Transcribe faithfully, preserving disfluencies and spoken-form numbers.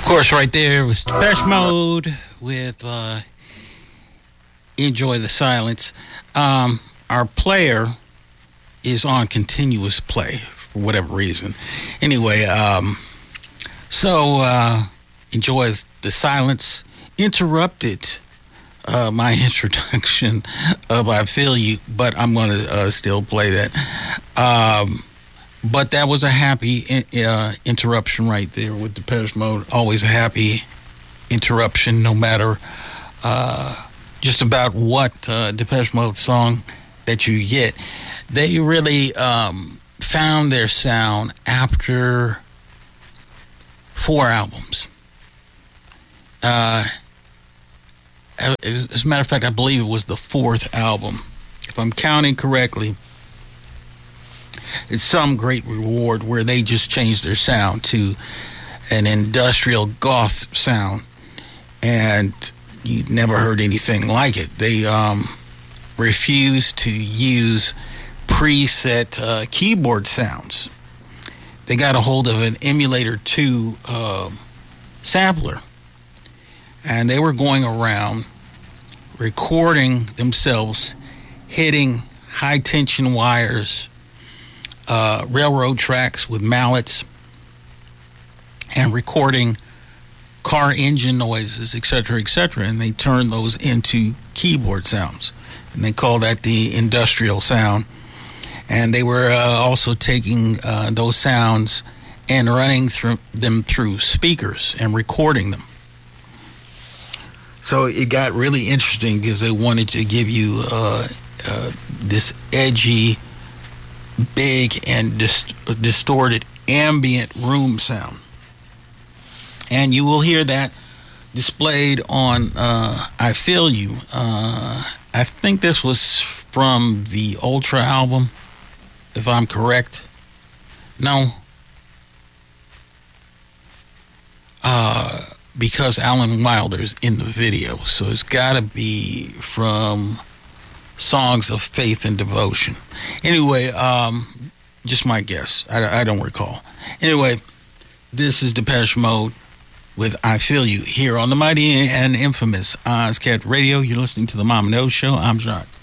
course, right there was Depeche Mode with uh, Enjoy the Silence. Um, our player is on continuous play for whatever reason. Anyway, um, so uh, Enjoy the Silence interrupted uh, my introduction of I Feel You, but I'm going to uh, still play that. Um, But that was a happy uh, interruption right there with Depeche Mode. Always a happy interruption, no matter uh, just about what uh, Depeche Mode song that you get. They really um, found their sound after four albums. Uh, as a matter of fact, I believe it was the fourth album. If I'm counting correctly, it's Some Great Reward, where they just changed their sound to an industrial goth sound, and you never heard anything like it. They um, refused to use preset uh, keyboard sounds. They got a hold of an Emulator two uh, sampler, and they were going around recording themselves hitting high-tension wires, Uh, railroad tracks with mallets, and recording car engine noises, et cetera, et cetera. And they turned those into keyboard sounds, and they call that the industrial sound. And they were uh, also taking uh, those sounds and running through them through speakers and recording them. So it got really interesting because they wanted to give you uh, uh, this edgy, big and dist- distorted ambient room sound, and you will hear that displayed on uh, I Feel You. uh, I think this was from the Ultra album, if I'm correct. No, uh, because Alan Wilder's in the video, so it's got to be from Songs of Faith and Devotion. Anyway, um, just my guess. I, I don't recall. Anyway, this is Depeche Mode with I Feel You here on the mighty and infamous Ozcat Radio. You're listening to the Mom and O Show. I'm Jacques.